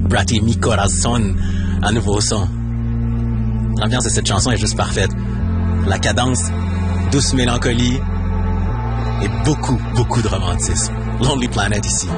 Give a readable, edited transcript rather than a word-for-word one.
Brati mi corazon, un nouveau son. L'ambiance de cette chanson est juste parfaite. La cadence, douce mélancolie et beaucoup, beaucoup de romantisme. Lonely Planet ici.